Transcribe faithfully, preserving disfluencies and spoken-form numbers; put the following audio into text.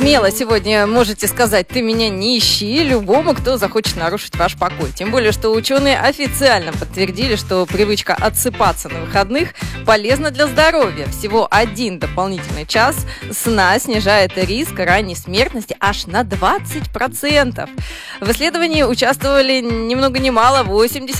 Смело сегодня можете сказать: ты меня не ищи, любому, кто захочет нарушить ваш покой. Тем более, что ученые официально подтвердили, что привычка отсыпаться на выходных полезна для здоровья. Всего один дополнительный час сна снижает риск ранней смертности аж на двадцать процентов. В исследовании участвовали ни много ни мало восемьдесят